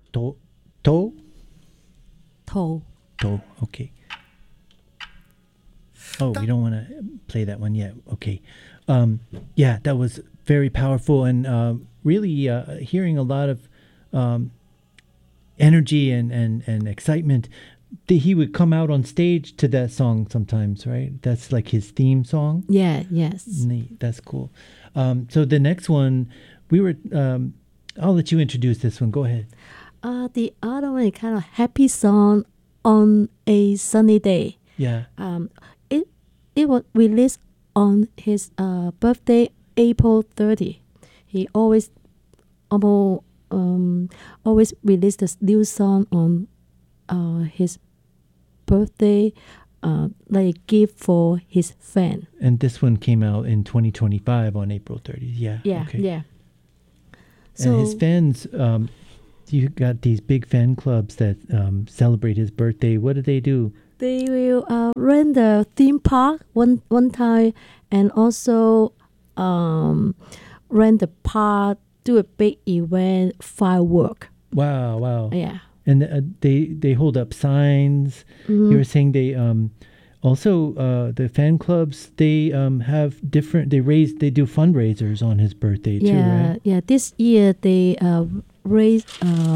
To, to, To. to. Okay. Oh, we don't want to play that one yet. Okay. Yeah, that was very powerful and really hearing a lot of energy and excitement. He would come out on stage to that song sometimes, right? That's like his theme song. Yeah, yes. Neat. That's cool. So the next one, we were. I'll let you introduce this one. Go ahead. The other one is kind of happy song on a sunny day. Yeah. It was released on his birthday, April 30. He always released a new song on his birthday, like a gift for his fan. And this one came out in 2025 on April 30th. Yeah. Yeah, Okay. yeah. And his fans, you got these big fan clubs that celebrate his birthday. What do they do? They will rent the theme park one time, and also rent the park, do a big event, firework. Wow. Yeah. And they hold up signs. Mm-hmm. You were saying they also the fan clubs, they have different. They do fundraisers on his birthday too, right? Yeah. This year they raised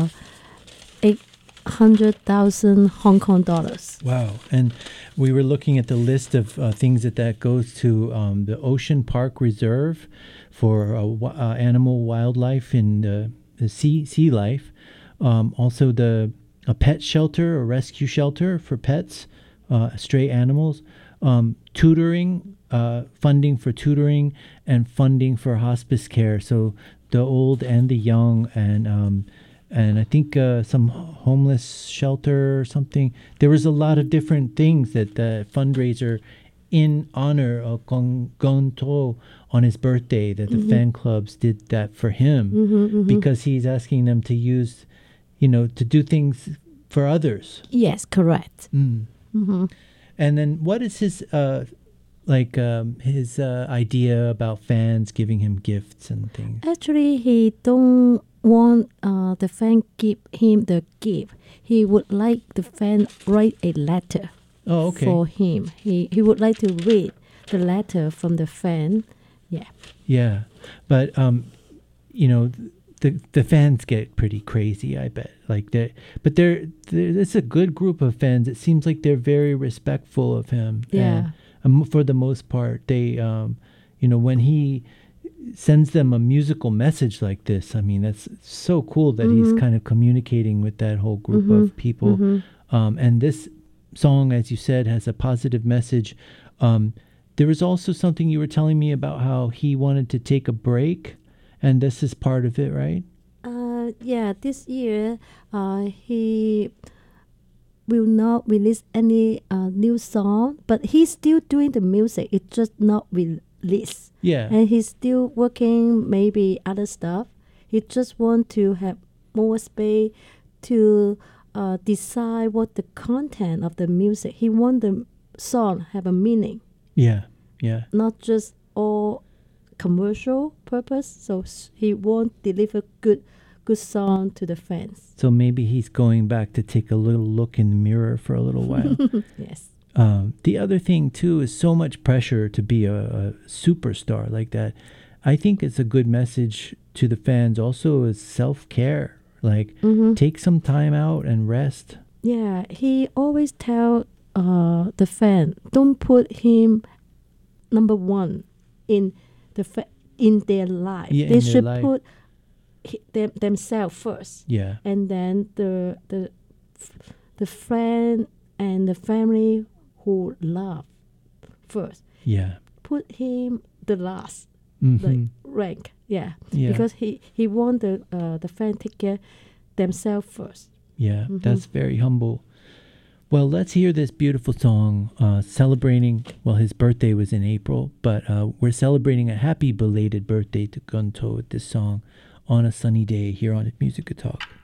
800,000 Hong Kong dollars. Wow. And we were looking at the list of things that goes to the Ocean Park Reserve for animal wildlife in the sea life. Also a pet shelter, a rescue shelter for pets, stray animals, tutoring, funding for tutoring, and funding for hospice care. So the old and the young, and I think some homeless shelter or something. There was a lot of different things that the fundraiser in honor of Gong To on his birthday, that the fan clubs did that for him because he's asking them to use, to do things for others. Yes, correct. And then what is his his idea about fans giving him gifts and things? Actually, he don't want the fan give him the gift. He would like the fan write a letter for him. He would like to read the letter from the fan. Yeah. Yeah. But the fans get pretty crazy, I bet. But it's a good group of fans. It seems like they're very respectful of him. Yeah. And for the most part, they when he sends them a musical message like this, I mean, that's so cool that he's kind of communicating with that whole group of people. And this song, as you said, has a positive message. There was also something you were telling me about how he wanted to take a break, and this is part of it, right? Yeah, this year he will not release any new song, but he's still doing the music. It's just not released. Yeah. And he's still working maybe other stuff. He just want to have more space to decide what the content of the music. He want the song have a meaning. Yeah. Not just all commercial purpose. So he won't deliver good song to the fans. So maybe he's going back to take a little look in the mirror for a little while. Yes. The other thing too is so much pressure to be a superstar like that. I think it's a good message to the fans also is self-care. Like take some time out and rest. Yeah, he always tell the fan, don't put him number one in in their life. Yeah, they in should their life. put themselves first. Yeah. And then the friend and the family who love first. Yeah. Put him the last rank. Yeah. Yeah. Because he want the fan take care themselves first. Yeah, that's very humble. Well, let's hear this beautiful song celebrating, well, his birthday was in April, but we're celebrating a happy belated birthday to Gunto with this song on a sunny day here on Music Talk.